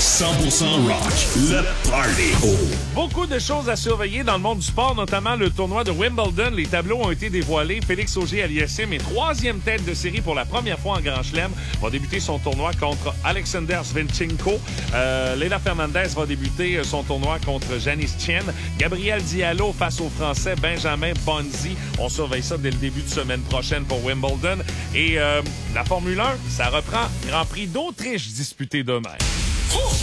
100% rock. Le party. Beaucoup de choses à surveiller dans le monde du sport, notamment le tournoi de Wimbledon. Les tableaux ont été dévoilés. Félix Auger-Aliassime est troisième tête de série pour la première fois en Grand Chelem. Va débuter son tournoi contre Alexander Zvenchenko. Leila Fernandez va débuter son tournoi contre Janice Chen. Gabriel Diallo face au Français Benjamin Bonzi. On surveille ça dès le début de semaine prochaine pour Wimbledon. Et la Formule 1, ça reprend. Grand Prix d'Autriche disputé demain.